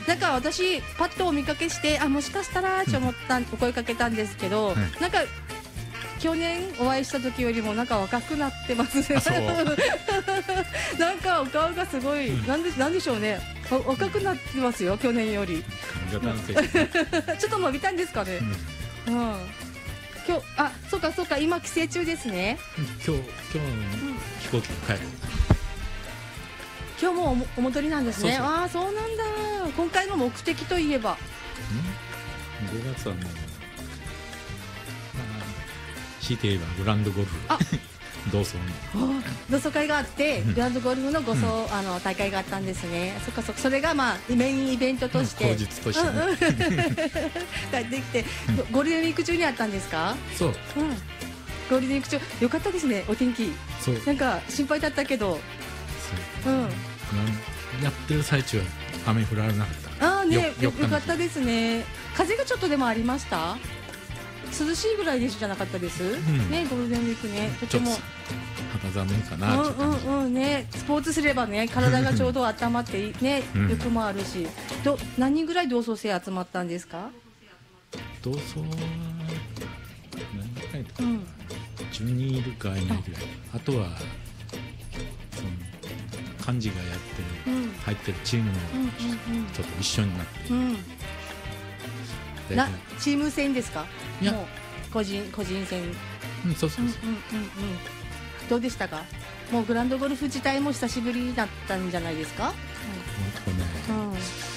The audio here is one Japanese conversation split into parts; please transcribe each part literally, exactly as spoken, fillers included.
なんか私パッとお見かけしてあもしかしたらと思った、うん、お声かけたんですけど、はい、なんか去年お会いした時よりもなんか若くなってますねなんかお顔がすごい、うん、なんで、なんでしょうね若くなってますよ去年よりちょっと伸びたんですかね、うん、うん、今日あそうかそうか今帰省中ですね、 うん、今日今日飛行機で帰る、 今日も お, お戻りなんですね。そうそう、ああそうなんだ。今回の目的といえばごがつはもう強いて言えばグランドゴルフ同窓の同窓会があって、うん、グランドゴルフのごそう、うん、あの大会があったんですね。そっかそっか、それがまあメインイベントとして、 うん、口実として、ね、 帰ってきて、うん、ゴールデンウィーク中にあったんですか？ そう、うん、 ゴールデンウィーク中よかったですね、お天気。そうなんか心配だったけど、 そう、うん、やってる最中は雨降らなかった。 ああね、よ, よ, よかったですね。風がちょっとでもありました？涼しいぐらいでじゃなかったです、うん、ね、ゴールデンウィークね、とても肌寒いかな、 うんうんうんね、スポーツすればね体がちょうど温まってね、うん、欲もあるし、ど何人ぐらい同窓生集まったんですか？ 同窓は何回だ、うん、じゅうにんいるかいないぐらい、あとはその幹事がやってる、うん、入ってるチームのちょっと一緒になって、うんうん、 なチーム戦ですか？ いやもう個人個人戦、 うん、そうそうそう、うんうんうんうん、 どうでしたか？もうグランドゴルフ自体も久しぶりだったんじゃないですか？ うん、ね、うん、何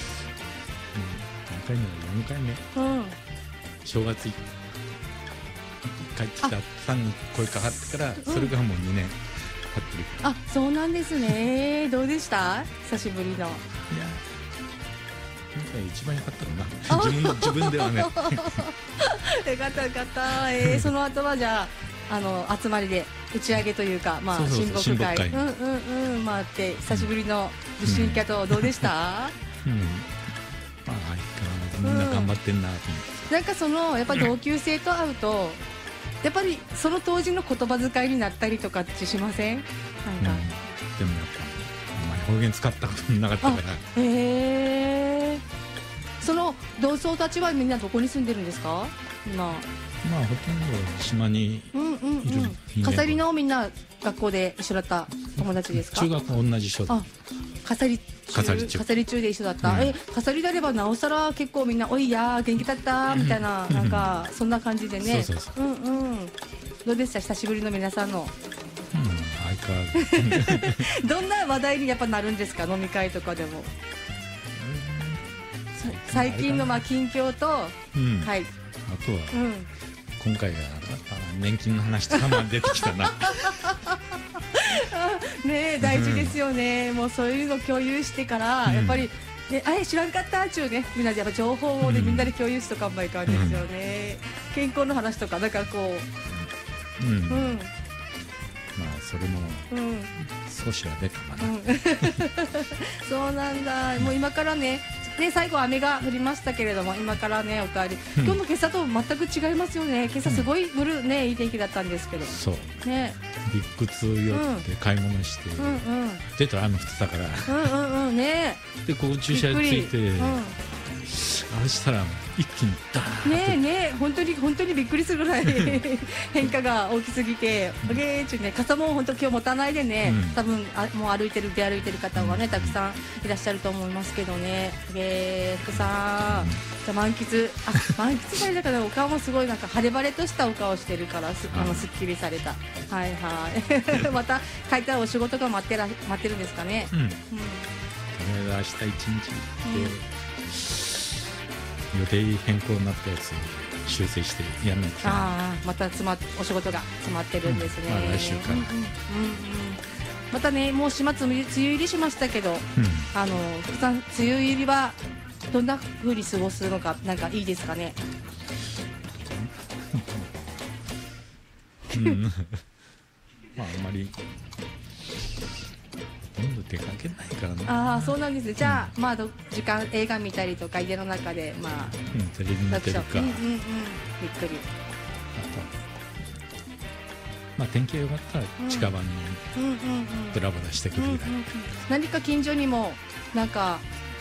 回目だよんかいめ、うん、正月帰ってきたさんに声かかってから、それがもうにねん経ってるから、 あ、そうなんですねどうでした？久しぶりの。いや一番良かったかな自分, 自分ではねよかったよかった、えー、その後はじゃあ、あの集まりで打ち上げというか、まあ、親睦会、うんうんうん、回って久しぶりの受信キャトどうでした？うん、うん、まあ相変わらずみんな頑張ってんなって、 うん、なんかそのやっぱ同級生と会うとやっぱりその当時の言葉遣いになったりとかってしません？なんか、うん、でもやっぱあんまり方言使ったことなかったから。 へー、その同窓たちはみんなどこに住んでるんですか？今まあほとんど島にいる、うんうんうん、笠利のみんな学校で一緒だった友達ですか？ 中学同じ小だ。 笠利中笠利中で一緒だった、うん、え笠利であればなおさら結構みんなおいやー元気だったみたいな、なんかそんな感じでね、そうそうそう、うんうん、どうでした久しぶりの皆さんの、うん、 相変わらずどんな話題にやっぱなるんですか？飲み会とかでも、最近のまあ近況と、 うん、はい、あとは、うん、今回は年金の話とかも出てきたなねえ大事ですよね、うん、もうそういうの共有してから、うん、やっぱり、ね、あれ知らんかったっちゅうね、みんなでやっぱ情報を、ね、うん、みんなで共有しとかんばいかんですよね、うん、健康の話とかなんかこう、うんうん、 まあそれも、うん、少しは出たかな、うん、 そうなんだ、もう今からねね、最後雨が降りましたけれども今からねお帰り、うん、今日の今朝と全く違いますよね。今朝すごいブルー、ね、いい天気だったんですけど、 そうね、ビッグツー寄って買い物して、うんうん、出たら雨降ってたからうんうん、うんね、 でこう駐車場ついて、うん、あれしたら一気にダーッとねえねえ本当に本当にびっくりするぐらい変化が大きすぎて、おげーちゅうね、傘も本当今日持たないでね、うん、多分あもう歩いてる出歩いてる方はねたくさんいらっしゃると思いますけどね、おげー福さん、じゃ満喫あ満喫されたからお顔もすごいなんか晴れ晴れとしたお顔してるからすあのすっきりされた、はいはいまた帰ったらお仕事が待ってら待ってるんですかね。うん、うん、とりあえず明日一日行って、うん、予定変更になったやつ修正してやらないと。 ああまた詰まお仕事が詰まってるんですね、 うんまあ、来週から、うんうんうんうん、 またねもう始末梅雨入りしましたけど、うん、あの福さん梅雨入りはどんな風に過ごすのかなんかいいですかね。 うんまああんまり今度出かけないからね。 ああそうなんですね。じゃあ、うん、まあ時間映画見たりとか家の中でまあ、 うん、テレビ見てるか、うんうんうん、 びっくり。 あとまあ天気が良かったら近場にブラブラしてくるぐらい、うんうんうんうん、 何か近所にもなんか